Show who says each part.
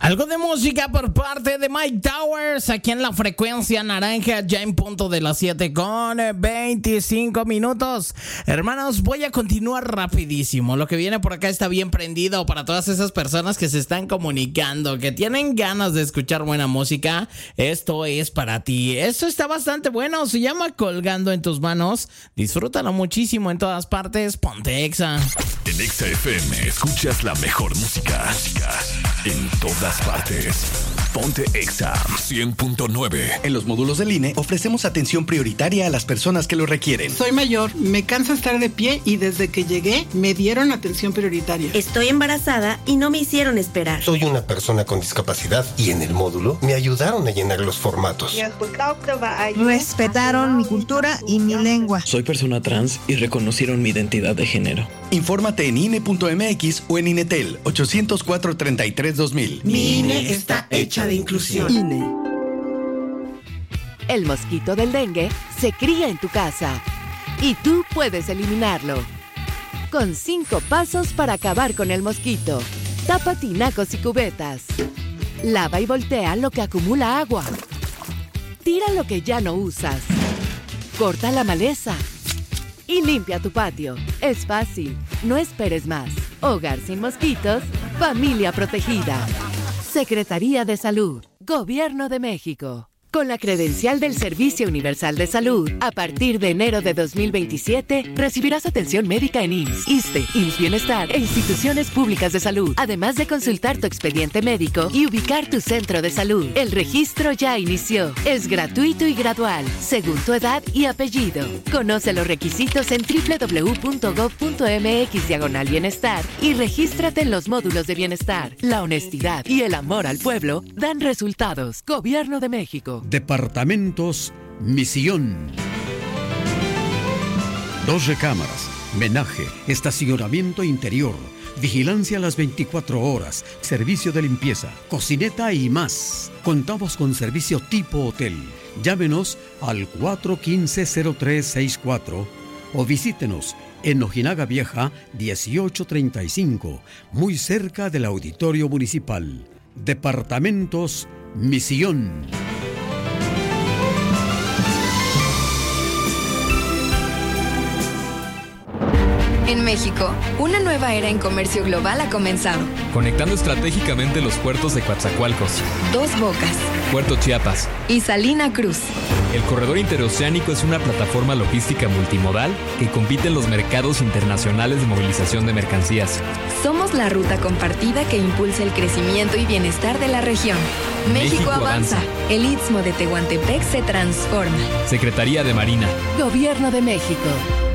Speaker 1: Algo de música por parte de Mike Towers aquí en la frecuencia naranja, ya en punto de las 7:25. Hermanos, voy a continuar rapidísimo. Lo que viene por acá está bien prendido para todas esas personas que se están comunicando, que tienen ganas de escuchar buena música. Esto es para ti. Esto está bastante bueno. Se llama Colgando en tus manos. Disfrútalo muchísimo en todas partes. Ponte Exa.
Speaker 2: En Exa FM escuchas la mejor música. En todas partes. Ponte Exa 100.9.
Speaker 3: En los módulos del INE ofrecemos atención prioritaria a las personas que lo requieren.
Speaker 4: Soy mayor, me cansa estar de pie y desde que llegué me dieron atención prioritaria.
Speaker 5: Estoy embarazada y no me hicieron esperar.
Speaker 6: Soy una persona con discapacidad y en el módulo me ayudaron a llenar los formatos.
Speaker 7: Respetaron mi cultura y mi lengua.
Speaker 8: Soy persona trans y reconocieron mi identidad de género.
Speaker 3: Infórmate en INE.mx o en INETEL 804-33-2000.
Speaker 4: Mi INE está hecha de inclusión.
Speaker 7: INE.
Speaker 9: El mosquito del dengue se cría en tu casa y tú puedes eliminarlo. Con 5 pasos para acabar con el mosquito. Tapa tinacos y cubetas. Lava y voltea lo que acumula agua. Tira lo que ya no usas. Corta la maleza. Y limpia tu patio. Es fácil. No esperes más. Hogar sin mosquitos. Familia protegida. Secretaría de Salud. Gobierno de México. Con la credencial del Servicio Universal de Salud, a partir de enero de 2027, recibirás atención médica en IMSS, ISSSTE, IMSS Bienestar e instituciones públicas de salud, además de consultar tu expediente médico y ubicar tu centro de salud. El registro ya inició. Es gratuito y gradual, según tu edad y apellido. Conoce los requisitos en www.gov.mx/bienestar y regístrate en los módulos de bienestar. La honestidad y el amor al pueblo dan resultados. Gobierno de México.
Speaker 10: Departamentos Misión. 2 recámaras, menaje, estacionamiento interior, vigilancia a las 24 horas, servicio de limpieza, cocineta y más. Contamos con servicio tipo hotel. Llámenos al 415-0364 o visítenos en Ojinaga Vieja 1835, muy cerca del Auditorio Municipal. Departamentos Misión.
Speaker 11: En México, una nueva era en comercio global ha comenzado.
Speaker 12: Conectando estratégicamente los puertos de Coatzacoalcos,
Speaker 11: Dos Bocas,
Speaker 12: Puerto Chiapas
Speaker 11: y Salina Cruz.
Speaker 12: El corredor interoceánico es una plataforma logística multimodal que compite en los mercados internacionales de movilización de mercancías.
Speaker 11: Somos la ruta compartida que impulsa el crecimiento y bienestar de la región. México avanza. El Istmo de Tehuantepec se transforma.
Speaker 12: Secretaría de Marina.
Speaker 9: Gobierno de México.